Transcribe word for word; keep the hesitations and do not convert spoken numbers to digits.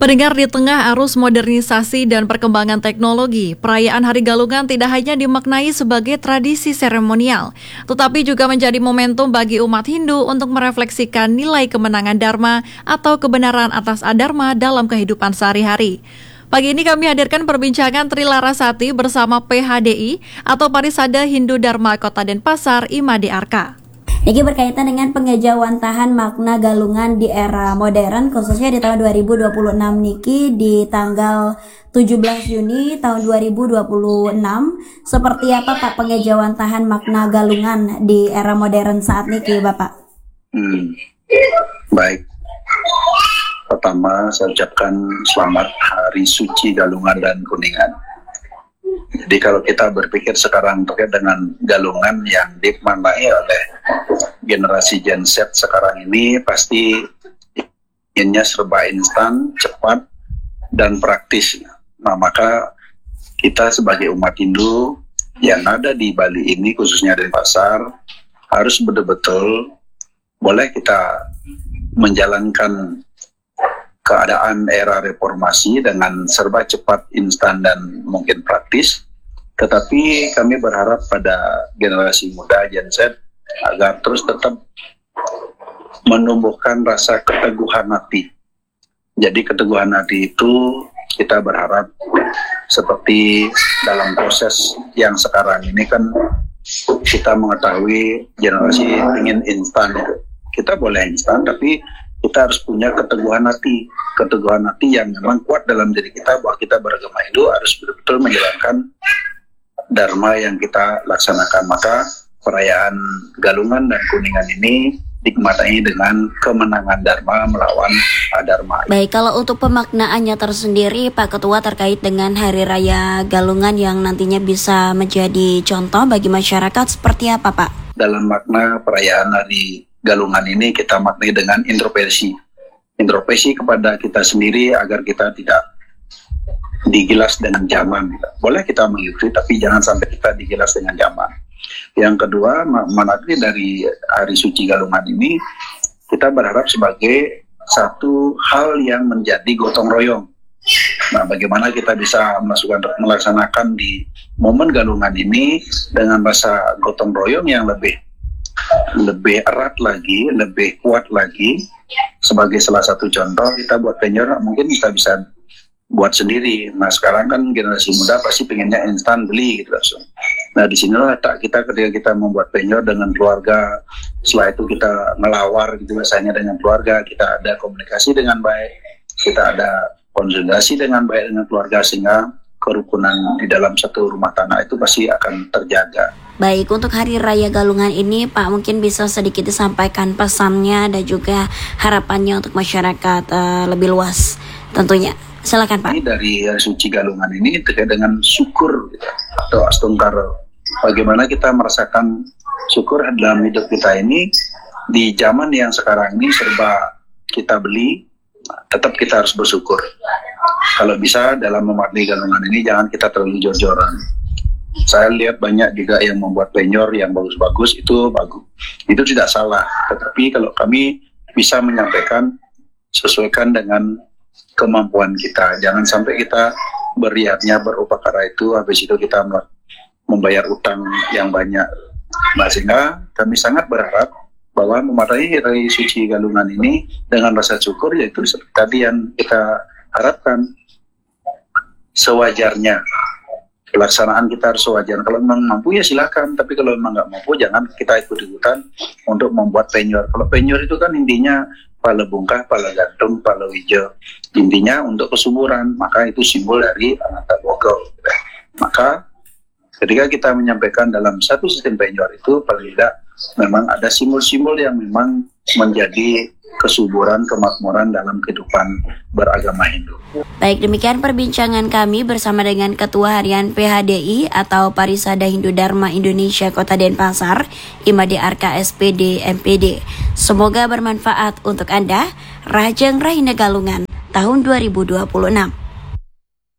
Pendengar, di tengah arus modernisasi dan perkembangan teknologi, perayaan Hari Galungan tidak hanya dimaknai sebagai tradisi seremonial, tetapi juga menjadi momentum bagi umat Hindu untuk merefleksikan nilai kemenangan Dharma atau kebenaran atas adharma dalam kehidupan sehari-hari. Pagi ini kami hadirkan perbincangan Tri Larasati bersama P H D I atau Parisada Hindu Dharma Kota Denpasar, I M A D A R K A. Niki berkaitan dengan pengejawantahan makna galungan di era modern, khususnya di tahun dua ribu dua puluh enam Niki di tanggal tujuh belas Juni tahun dua ribu dua puluh enam. Seperti apa Pak pengejawantahan makna galungan di era modern saat Niki Bapak? Hmm, baik. Pertama saya ucapkan selamat Hari Suci Galungan dan Kuningan. Jadi kalau kita berpikir sekarang terkait dengan galungan yang dimaknai oleh generasi Gen Z sekarang ini, pasti inginnya serba instan, cepat, dan praktis. Nah, maka kita sebagai umat Hindu yang ada di Bali ini, khususnya di Denpasar, harus betul-betul boleh kita menjalankan keadaan era reformasi dengan serba cepat, instan, dan mungkin praktis. Tetapi kami berharap pada generasi muda Gen Z agar terus tetap menumbuhkan rasa keteguhan hati. Jadi keteguhan hati itu kita berharap seperti dalam proses yang sekarang ini kan kita mengetahui generasi ingin instan. Kita boleh instan, tapi kita harus punya keteguhan hati, keteguhan hati yang memang kuat dalam diri kita bahwa kita beragama Hindu harus betul-betul menjalankan dharma yang kita laksanakan. Maka perayaan Galungan dan Kuningan ini dimaknai dengan kemenangan dharma melawan adharma. Baik, kalau untuk pemaknaannya tersendiri Pak Ketua terkait dengan Hari Raya Galungan yang nantinya bisa menjadi contoh bagi masyarakat seperti apa Pak? Dalam makna perayaan Hari Galungan ini kita maknai dengan introspeksi. Introspeksi kepada kita sendiri agar kita tidak digilas dengan zaman. Boleh kita mengikuti, tapi jangan sampai kita digilas dengan zaman. Yang kedua, maknai dari Hari Suci Galungan ini, kita berharap sebagai satu hal yang menjadi gotong royong. Nah, bagaimana kita bisa melaksanakan di momen Galungan ini dengan rasa gotong royong yang lebih lebih erat lagi, lebih kuat lagi. Sebagai salah satu contoh, kita buat penyor mungkin kita bisa buat sendiri. Nah, sekarang kan generasi muda pasti pengennya instan beli gitu langsung. Nah, di sinilah tak kita ketika kita membuat penyor dengan keluarga, setelah itu kita ngelawar gitu biasanya dengan keluarga, kita ada komunikasi dengan baik, kita ada konsolidasi dengan baik dengan keluarga, sehingga kerukunan di dalam satu rumah tangga itu pasti akan terjaga. Baik, untuk Hari Raya Galungan ini Pak mungkin bisa sedikit disampaikan pesannya dan juga harapannya untuk masyarakat uh, lebih luas tentunya. Silakan Pak. Ini dari Hari Suci Galungan ini terkait dengan syukur gitu, atau astungkara. Bagaimana kita merasakan syukur dalam hidup kita ini di zaman yang sekarang ini serba kita beli, tetap kita harus bersyukur. Kalau bisa dalam memaknai Galungan ini jangan kita terlalu jor-joran. Saya lihat banyak juga yang membuat penyor yang bagus-bagus, itu bagus, itu tidak salah. Tetapi kalau kami bisa menyampaikan sesuaikan dengan kemampuan kita, jangan sampai kita beriatnya berupakara itu habis itu kita membayar utang yang banyak. Nah, sehingga kami sangat berharap bahwa memaknai Hari Suci Galungan ini dengan rasa syukur, yaitu seperti tadi yang kita harapkan sewajarnya. Pelaksanaan kita harus sewajarnya. Kalau memang mampu ya silakan, tapi kalau memang nggak mampu jangan kita ikut-ikutan untuk membuat penyor. Kalau penyor itu kan intinya pala bungkah, pala gantung, pala hijau. Intinya untuk kesuburan, maka itu simbol dari Ananta Bogo. Maka ketika kita menyampaikan dalam satu sistem penyor itu paling tidak memang ada simbol-simbol yang memang menjadi kesuburan, kemakmuran dalam kehidupan beragama Hindu. Baik, demikian perbincangan kami bersama dengan Ketua Harian P H D I atau Parisada Hindu Dharma Indonesia Kota Denpasar, I M A D A R K A S P D M P D. Semoga bermanfaat untuk Anda. Rajeng Rahina Galungan tahun dua ribu dua puluh enam.